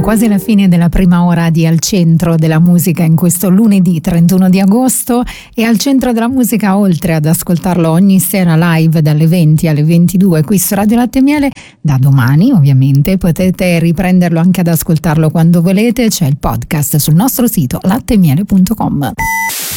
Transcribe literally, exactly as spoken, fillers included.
quasi la fine della prima ora di Al Centro della Musica in questo lunedì trentuno di agosto, e Al Centro della Musica, oltre ad ascoltarlo ogni sera live dalle venti alle ventidue qui su Radio Latte e Miele, da domani ovviamente potete riprenderlo anche ad ascoltarlo quando volete. C'è il podcast sul nostro sito latte e miele punto com.